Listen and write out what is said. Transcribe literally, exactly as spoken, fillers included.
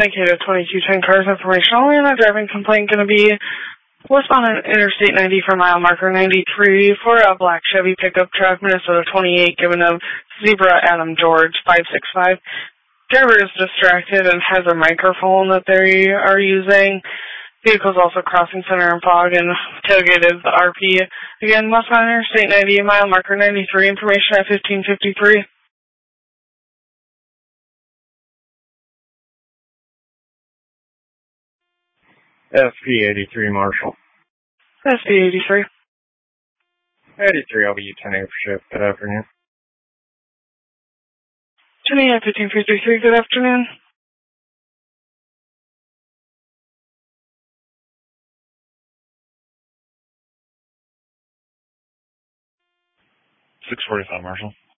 Indicated twenty-two ten cars information only, and a driving complaint going to be westbound on Interstate ninety for mile marker ninety-three for a black Chevy pickup truck, Minnesota twenty-eight, given of Zebra Adam George five six five. Driver is distracted and has a microphone that they are using. Vehicle's also crossing center and fog and tailgated the R P. Again, westbound Interstate ninety, mile marker ninety-three, information at fifteen fifty-three. S P eighty-three, Marshall. S P eighty-three. eighty-three, I'll be U ten A for shift. Good afternoon. ten A M fifteen fifty-three, good afternoon. six forty-five, Marshall.